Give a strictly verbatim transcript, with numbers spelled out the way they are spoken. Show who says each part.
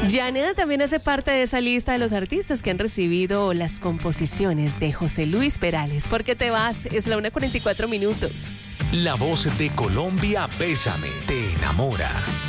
Speaker 1: Yaneda también hace parte de esa lista de los artistas que han recibido las composiciones de José Luis Perales. ¿Por qué te vas? Es la una cuarenta y cuatro minutos.
Speaker 2: La voz de Colombia, Bésame, te enamora.